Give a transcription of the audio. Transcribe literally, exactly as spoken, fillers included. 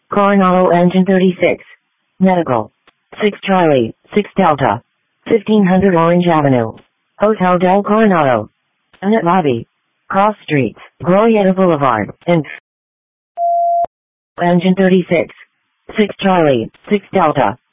Coronado Engine thirty-six. Medical. six Charlie, six Delta. fifteen hundred Orange Avenue. Hotel del Coronado. Unit Lobby. Cross Streets, Glorieta Boulevard, and Engine thirty-six. six Charlie, six Delta.